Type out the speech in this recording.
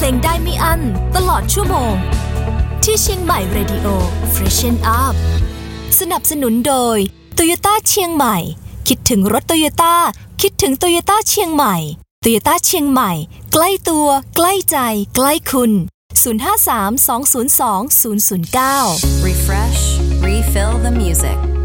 งได้ไม่อั้นตลอดชั่วโมงที่เชียงใหม่ Radio Freshen Up สนับสนุนโดย Toyota เชียงใหม่คิดถึงรถ Toyota คิดถึง Toyota เชียงใหม่ Toyota เชียงใหม่ใกล้ตัวใกล้ใจใกล้คุณ053 202 009 Refresh, refill the music